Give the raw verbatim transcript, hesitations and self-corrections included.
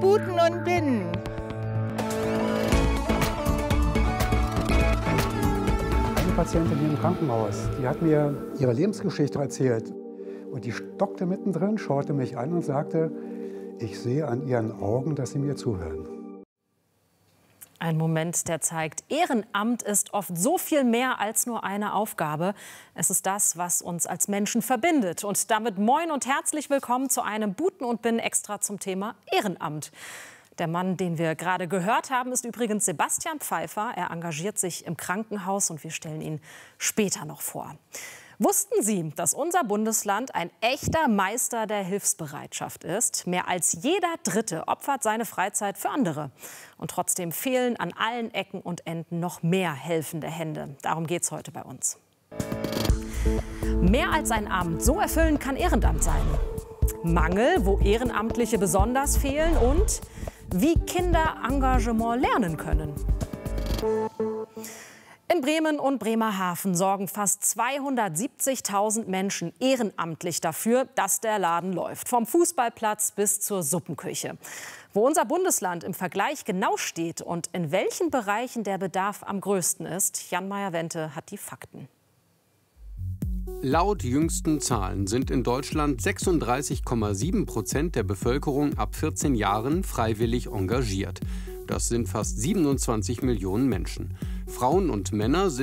Buten und Binnen. Eine Patientin hier im Krankenhaus, die hat mir ihre Lebensgeschichte erzählt. Und die stockte mittendrin, schaute mich an und sagte, ich sehe an ihren Augen, dass sie mir zuhören. Ein Moment, der zeigt, Ehrenamt ist oft so viel mehr als nur eine Aufgabe. Es ist das, was uns als Menschen verbindet. Und damit moin und herzlich willkommen zu einem Buten und Binnen extra zum Thema Ehrenamt. Der Mann, den wir gerade gehört haben, ist übrigens Sebastian Pfeiffer. Er engagiert sich im Krankenhaus und wir stellen ihn später noch vor. Wussten Sie, dass unser Bundesland ein echter Meister der Hilfsbereitschaft ist? Mehr als jeder Dritte opfert seine Freizeit für andere. Und trotzdem fehlen an allen Ecken und Enden noch mehr helfende Hände. Darum geht es heute bei uns. Mehr als ein Amt, so erfüllend kann Ehrenamt sein. Mangel, wo Ehrenamtliche besonders fehlen und wie Kinder Engagement lernen können. In Bremen und Bremerhaven sorgen fast zweihundertsiebzigtausend Menschen ehrenamtlich dafür, dass der Laden läuft. Vom Fußballplatz bis zur Suppenküche. Wo unser Bundesland im Vergleich genau steht und in welchen Bereichen der Bedarf am größten ist, Jan Meyer-Wente hat die Fakten. Laut jüngsten Zahlen sind in Deutschland sechsunddreißig Komma sieben Prozent der Bevölkerung ab vierzehn Jahren freiwillig engagiert. Das sind fast siebenundzwanzig Millionen Menschen. Frauen und Männer sind